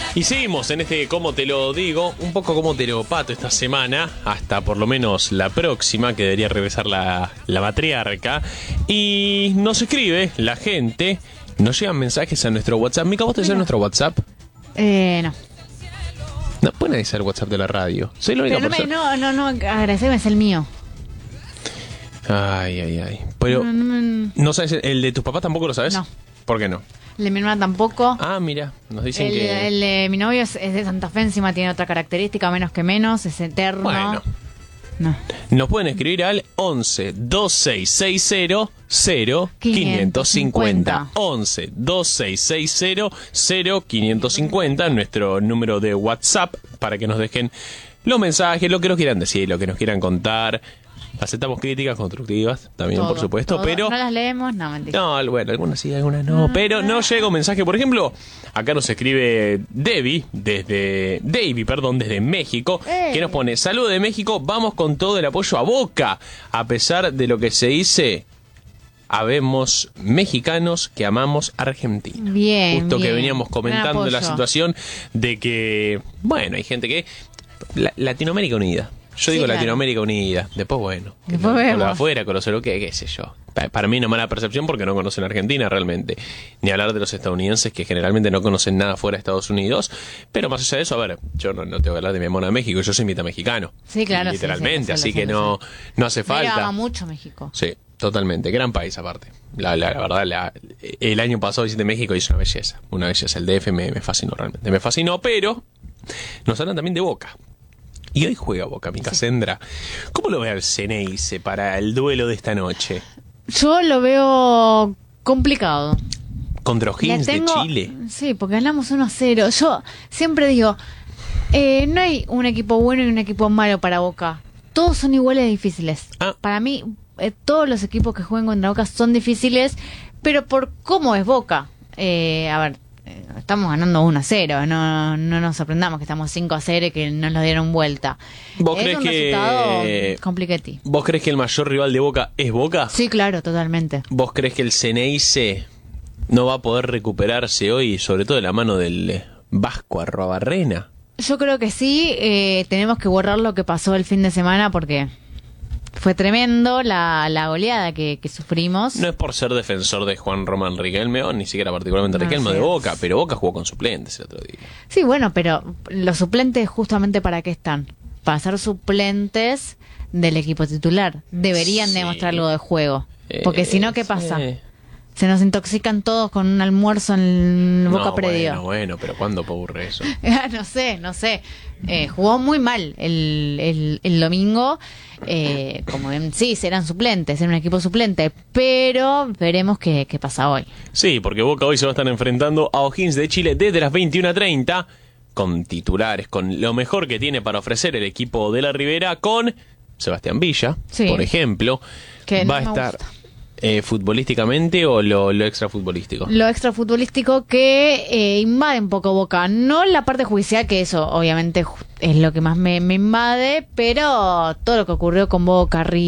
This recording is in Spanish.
Y seguimos en este Cómo te lo digo, un poco como te lo pato esta semana, hasta por lo menos la próxima, que debería regresar la matriarca. Y nos escribe la gente, nos llegan mensajes a nuestro WhatsApp. Mica, ¿vos tenés nuestro WhatsApp? No. No, pueden avisar el WhatsApp de la radio. Soy la única persona. No, agradeceme, es el mío. Ay. Pero, ¿no sabes? ¿El de tus papás tampoco lo sabes? No. ¿Por qué no? El de mi hermana tampoco. Ah, mira, nos dicen El de mi novio es de Santa Fe, encima tiene otra característica, menos que menos, es eterno. Bueno. No. Nos pueden escribir al 11 2660 0550. 11 2660 0550, nuestro número de WhatsApp, para que nos dejen los mensajes, lo que nos quieran decir, lo que nos quieran contar. Aceptamos críticas constructivas también, Todo, por supuesto, todo. pero... No las leemos, no, mentira. No, bueno, algunas sí, algunas no, pero no llega un mensaje. Por ejemplo, acá nos escribe Davey desde México, que nos pone: saludos de México, vamos con todo el apoyo a Boca, a pesar de lo que se dice. Habemos mexicanos que amamos Argentina. Bien, Justo bien. que veníamos comentando la situación de que, bueno, hay gente que... Latinoamérica unida. Yo digo claro. Latinoamérica unida. Después, bueno, Después con lo de vemos. afuera, con lo que, qué sé yo. Para mí no mala percepción porque no conocen Argentina realmente. Ni hablar de los estadounidenses que generalmente no conocen nada fuera de Estados Unidos. Pero más allá de eso, a ver, yo no tengo que hablar de mi amor a México, yo soy mitad mexicano. Sí, claro. Literalmente, sí, así que no hace falta. Me ama mucho México. Sí, totalmente. Gran país aparte. La verdad, el año pasado visité México y es una belleza. Una belleza. El DF me fascinó realmente. Me fascinó, pero nos hablan también de Boca. Y hoy juega Boca, mi Casendra. ¿Cómo lo ve al Ceneice para el duelo de esta noche? Yo lo veo complicado. ¿Contra O'Higgins de Chile? Sí, porque ganamos 1-0. Yo siempre digo, no hay un equipo bueno y un equipo malo para Boca. Todos son iguales de difíciles. Para mí, todos los equipos que juegan contra Boca son difíciles, pero por cómo es Boca. A ver, estamos ganando 1-0, no nos sorprendamos que estamos 5-0 y que nos lo dieron vuelta. ¿Vos Es crees un que resultado complicati. ¿Vos crees que el mayor rival de Boca es Boca? Sí, claro, totalmente. ¿Vos crees que el Ceneice no va a poder recuperarse hoy, sobre todo de la mano del Vasco Arruabarrena? Yo creo que sí, tenemos que borrar lo que pasó el fin de semana porque fue tremendo la goleada que sufrimos. No es por ser defensor de Juan Román Riquelme, ni siquiera particularmente Riquelme, de Boca, pero Boca jugó con suplentes el otro día. Sí, bueno, pero los suplentes justamente ¿para qué están? Para ser suplentes del equipo titular. Deberían demostrar algo de juego. Porque si no, ¿qué pasa? Se nos intoxican todos con un almuerzo en Boca Predio. Bueno, pero ¿cuándo ocurre eso? No sé. Jugó muy mal el domingo. Como sí, serán suplentes, era un equipo suplente, pero veremos qué pasa hoy. Sí, porque Boca hoy se va a estar enfrentando a O'Higgins de Chile desde las 21:30, con titulares, con lo mejor que tiene para ofrecer el equipo de la Ribera, con Sebastián Villa, por ejemplo. Que va a estar futbolísticamente o lo extrafutbolístico. Lo extrafutbolístico que invade un poco Boca, no la parte judicial, que eso obviamente es lo que más me invade, pero todo lo que ocurrió con Boca,